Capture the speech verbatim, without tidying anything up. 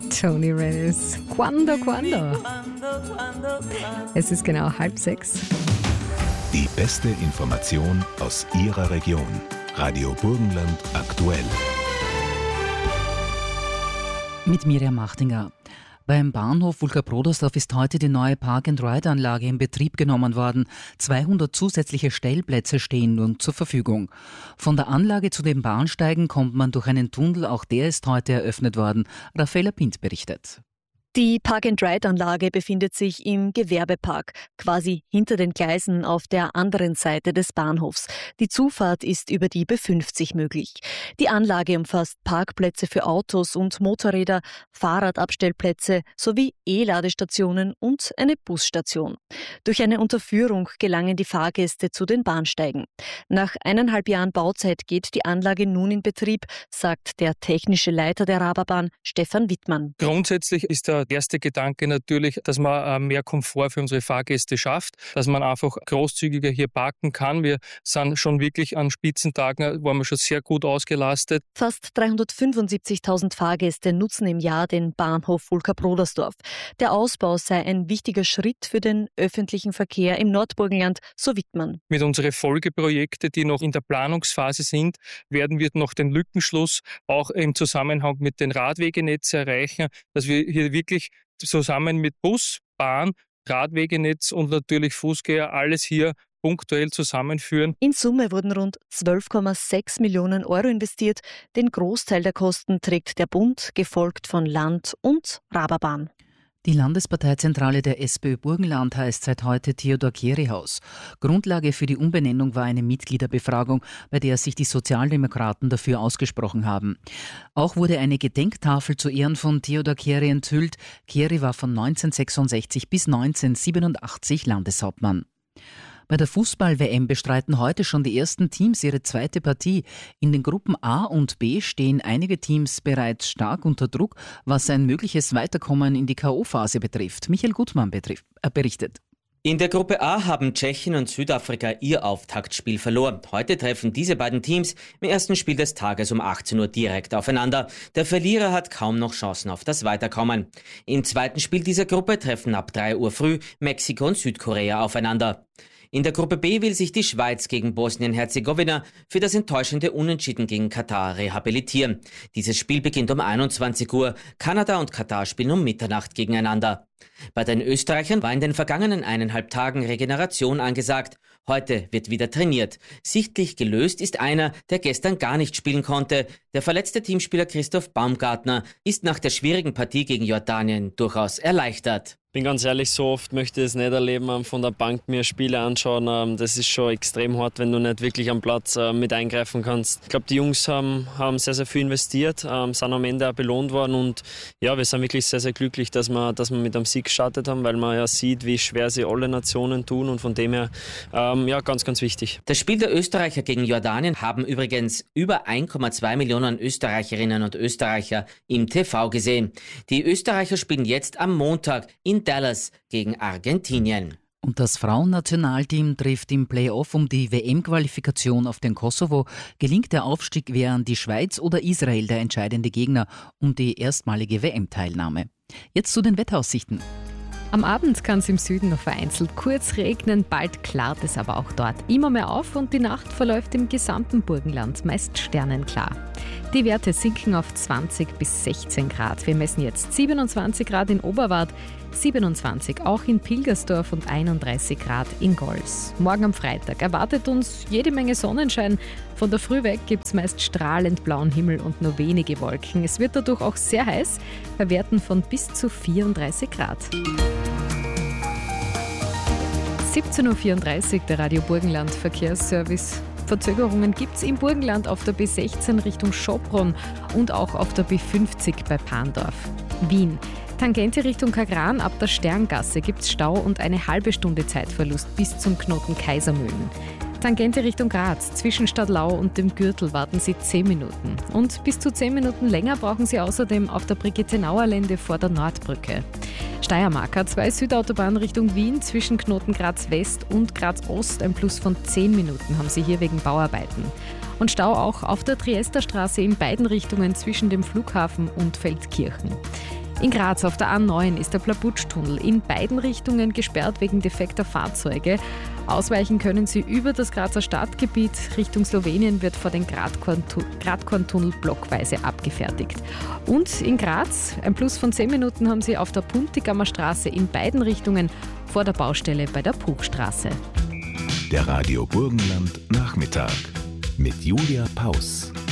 Tony Reyes. Quando, quando? Es ist genau halb sechs. Die beste Information aus Ihrer Region. Radio Burgenland aktuell. Mit Miriam Machtinger. Beim Bahnhof Vulka-Prodersdorf ist heute die neue Park-and-Ride-Anlage in Betrieb genommen worden. zweihundert zusätzliche Stellplätze stehen nun zur Verfügung. Von der Anlage zu den Bahnsteigen kommt man durch einen Tunnel, auch der ist heute eröffnet worden. Raffaella Pint berichtet. Die Park-and-Ride-Anlage befindet sich im Gewerbepark, quasi hinter den Gleisen auf der anderen Seite des Bahnhofs. Die Zufahrt ist über die B fünfzig möglich. Die Anlage umfasst Parkplätze für Autos und Motorräder, Fahrradabstellplätze sowie E-Ladestationen und eine Busstation. Durch eine Unterführung gelangen die Fahrgäste zu den Bahnsteigen. Nach eineinhalb Jahren Bauzeit geht die Anlage nun in Betrieb, sagt der technische Leiter der Raaberbahn, Stefan Wittmann. Grundsätzlich ist der erste Gedanke natürlich, dass man mehr Komfort für unsere Fahrgäste schafft, dass man einfach großzügiger hier parken kann. Wir sind schon wirklich an Spitzentagen, waren wir schon sehr gut ausgelastet. Fast dreihundertfünfundsiebzigtausend Fahrgäste nutzen im Jahr den Bahnhof Vulka-Prodersdorf. Der Ausbau sei ein wichtiger Schritt für den öffentlichen Verkehr im Nordburgenland, so Wittmann. Mit unseren Folgeprojekten, die noch in der Planungsphase sind, werden wir noch den Lückenschluss auch im Zusammenhang mit den Radwegenetzen erreichen, dass wir hier wirklich zusammen mit Bus, Bahn, Radwegenetz und natürlich Fußgänger alles hier punktuell zusammenführen. In Summe wurden rund zwölf Komma sechs Millionen Euro investiert. Den Großteil der Kosten trägt der Bund, gefolgt von Land und Raaberbahn. Die Landesparteizentrale der SPÖ Burgenland heißt seit heute Theodor-Kehre-Haus. Grundlage für die Umbenennung war eine Mitgliederbefragung, bei der sich die Sozialdemokraten dafür ausgesprochen haben. Auch wurde eine Gedenktafel zu Ehren von Theodor Kehre enthüllt. Kehre war von neunzehnhundertsechsundsechzig bis neunzehnhundertsiebenundachtzig Landeshauptmann. Bei der Fußball-W M bestreiten heute schon die ersten Teams ihre zweite Partie. In den Gruppen A und B stehen einige Teams bereits stark unter Druck, was ein mögliches Weiterkommen in die K O-Phase betrifft. Michael Gutmann betrifft, äh, berichtet. In der Gruppe A haben Tschechien und Südafrika ihr Auftaktspiel verloren. Heute treffen diese beiden Teams im ersten Spiel des Tages um achtzehn Uhr direkt aufeinander. Der Verlierer hat kaum noch Chancen auf das Weiterkommen. Im zweiten Spiel dieser Gruppe treffen ab drei Uhr früh Mexiko und Südkorea aufeinander. In der Gruppe B will sich die Schweiz gegen Bosnien-Herzegowina für das enttäuschende Unentschieden gegen Katar rehabilitieren. Dieses Spiel beginnt um einundzwanzig Uhr. Kanada und Katar spielen um Mitternacht gegeneinander. Bei den Österreichern war in den vergangenen eineinhalb Tagen Regeneration angesagt. Heute wird wieder trainiert. Sichtlich gelöst ist einer, der gestern gar nicht spielen konnte. Der verletzte Teamspieler Christoph Baumgartner ist nach der schwierigen Partie gegen Jordanien durchaus erleichtert. Ich bin ganz ehrlich, so oft möchte ich es nicht erleben, von der Bank mir Spiele anschauen. Das ist schon extrem hart, wenn du nicht wirklich am Platz mit eingreifen kannst. Ich glaube, die Jungs haben, haben sehr, sehr viel investiert, sind am Ende auch belohnt worden und ja, wir sind wirklich sehr, sehr glücklich, dass wir, dass wir mit einem Sieg gestartet haben, weil man ja sieht, wie schwer sie alle Nationen tun und von dem her, ähm, ja, ganz, ganz wichtig. Das Spiel der Österreicher gegen Jordanien haben übrigens über eins Komma zwei Millionen Österreicherinnen und Österreicher im T V gesehen. Die Österreicher spielen jetzt am Montag in Dallas gegen Argentinien. Und das Frauennationalteam trifft im Playoff um die W M-Qualifikation auf den Kosovo. Gelingt der Aufstieg, wären die Schweiz oder Israel der entscheidende Gegner um die erstmalige W M-Teilnahme. Jetzt zu den Wetteraussichten. Am Abend kann es im Süden noch vereinzelt kurz regnen, bald klart es aber auch dort immer mehr auf und die Nacht verläuft im gesamten Burgenland meist sternenklar. Die Werte sinken auf zwanzig bis sechzehn Grad. Wir messen jetzt siebenundzwanzig Grad in Oberwart, siebenundzwanzig auch in Pilgersdorf und einunddreißig Grad in Gols. Morgen am Freitag erwartet uns jede Menge Sonnenschein. Von der Früh weg gibt es meist strahlend blauen Himmel und nur wenige Wolken. Es wird dadurch auch sehr heiß, bei Werten von bis zu vierunddreißig Grad. siebzehn Uhr vierunddreißig, der Radio Burgenland Verkehrsservice. Verzögerungen gibt es im Burgenland auf der B sechzehn Richtung Schopron und auch auf der B fünfzig bei Pandorf. Wien. Tangente Richtung Kagran ab der Sterngasse gibt es Stau und eine halbe Stunde Zeitverlust bis zum Knoten Kaisermühlen. Tangente Richtung Graz, zwischen Stadlau und dem Gürtel warten Sie zehn Minuten. Und bis zu zehn Minuten länger brauchen Sie außerdem auf der Brigitte-Nauer-Lände vor der Nordbrücke. Steiermark A zwei Südautobahn Richtung Wien, zwischen Knoten Graz West und Graz Ost ein Plus von zehn Minuten haben Sie hier wegen Bauarbeiten. Und Stau auch auf der Triesterstraße in beiden Richtungen zwischen dem Flughafen und Feldkirchen. In Graz auf der A neun ist der Plabutsch-Tunnel in beiden Richtungen gesperrt wegen defekter Fahrzeuge. Ausweichen können Sie über das Grazer Stadtgebiet. Richtung Slowenien wird vor den Gradkorntunnel blockweise abgefertigt. Und in Graz, ein Plus von zehn Minuten haben Sie auf der Puntigammer Straße in beiden Richtungen vor der Baustelle bei der Puchstraße. Der Radio Burgenland Nachmittag mit Julia Paus.